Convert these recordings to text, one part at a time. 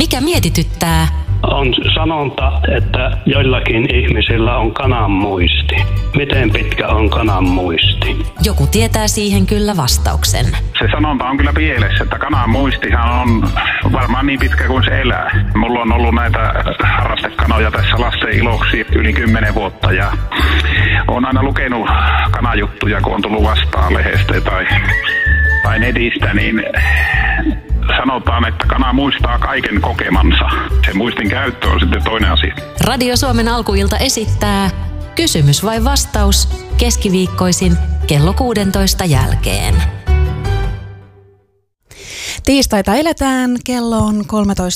Mikä mietityttää? On sanonta, että joillakin ihmisillä on kanan muisti. Miten pitkä on kanan muisti? Joku tietää siihen kyllä vastauksen. Se sanonta on kyllä pielessä, että kanan muistihan on varmaan niin pitkä kuin se elää. Mulla on ollut näitä harrastekanoja tässä lasten iloksi yli 10 vuotta ja olen aina lukenut kanajuttuja, kun on tullut vastaan lehdestä tai netistä, niin sanotaan, että kana muistaa kaiken kokemansa. Se muistin käyttö on sitten toinen asia. Radio Suomen alkuilta esittää Kysymys vai vastaus keskiviikkoisin kello 16 jälkeen. Tiistaita eletään, kello on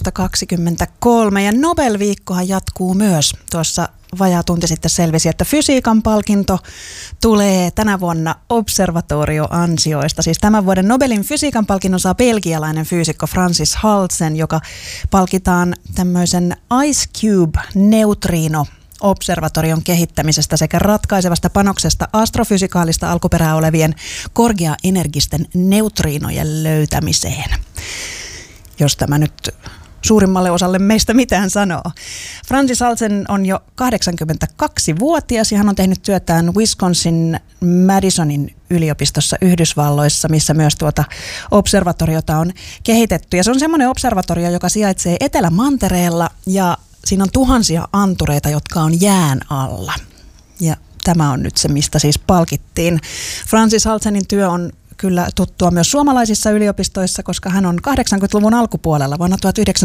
13.23 ja Nobel-viikkohan jatkuu myös. Tuossa vajaa tunti sitten selvisi, että fysiikan palkinto tulee tänä vuonna observatorioansioista. Siis tämän vuoden Nobelin fysiikan palkinnon saa belgialainen fyysikko Francis Halsen, joka palkitaan tämmöisen Ice Cube-neutrino-observatorion kehittämisestä sekä ratkaisevasta panoksesta astrofysikaalista alkuperää olevien korkeaenergisten neutriinojen löytämiseen. Jos tämä nyt suurimmalle osalle meistä mitään sanoo. Francis Halsen on jo 82-vuotias ja hän on tehnyt työtään Wisconsin Madisonin yliopistossa Yhdysvalloissa, missä myös tuota observatoriota on kehitetty. Ja se on semmoinen observatorio, joka sijaitsee Etelämantereella ja siinä on tuhansia antureita, jotka on jään alla. Ja tämä on nyt se, mistä siis palkittiin. Francis Halsenin työ on kyllä tuttua myös suomalaisissa yliopistoissa, koska hän on 80-luvun alkupuolella vuonna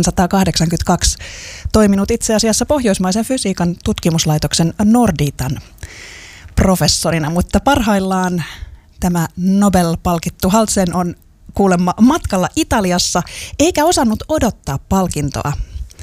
1982 toiminut itse asiassa Pohjoismaisen fysiikan tutkimuslaitoksen Norditan professorina, mutta parhaillaan tämä Nobel-palkittu Halsen on kuulemma matkalla Italiassa eikä osannut odottaa palkintoa.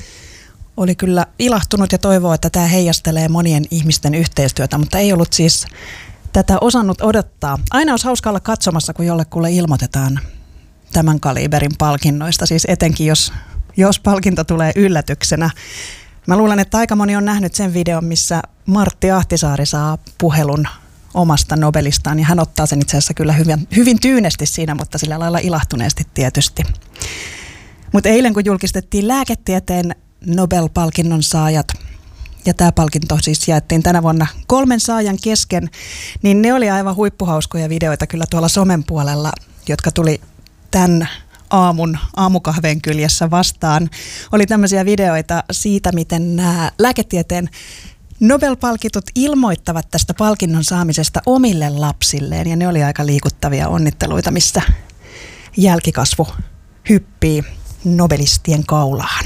Oli kyllä ilahtunut ja toivoo, että tämä heijastelee monien ihmisten yhteistyötä, mutta ei ollut siis tätä osannut odottaa. Aina olisi hauska olla katsomassa, kun jollekulle ilmoitetaan tämän kaliberin palkinnoista, siis etenkin jos palkinto tulee yllätyksenä. Mä luulen, että aika moni on nähnyt sen videon, missä Martti Ahtisaari saa puhelun omasta Nobelistaan, ja hän ottaa sen itse asiassa kyllä hyvin tyynesti siinä, mutta sillä lailla ilahtuneesti tietysti. Mutta eilen, kun julkistettiin lääketieteen Nobel-palkinnon saajat, ja tämä palkinto siis jaettiin tänä vuonna 3 saajan kesken, niin ne oli aivan huippuhauskoja videoita kyllä tuolla somen puolella, jotka tuli tämän aamukahveen kyljessä vastaan. Oli tämmöisiä videoita siitä, miten nämä lääketieteen Nobel-palkitut ilmoittavat tästä palkinnon saamisesta omille lapsilleen, ja ne oli aika liikuttavia onnitteluita, missä jälkikasvu hyppii nobelistien kaulaan.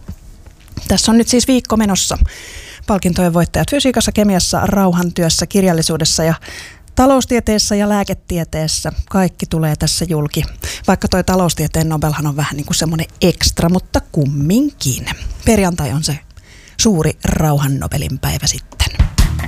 Tässä on nyt siis viikko menossa. Palkintojen voittajat fysiikassa, kemiassa, rauhantyössä, kirjallisuudessa ja taloustieteessä ja lääketieteessä. Kaikki tulee tässä julki. Vaikka toi taloustieteen Nobelhan on vähän niin kuin semmoinen ekstra, mutta kumminkin. Perjantai on se suuri rauhan Nobelin päivä sitten.